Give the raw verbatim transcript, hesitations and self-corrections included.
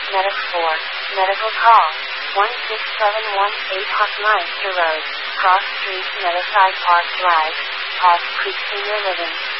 Medic four, medical call, one six seven one eight Hoffmeister Road, Cross Street, Meadowside Park Drive, Park Creek Senior Living.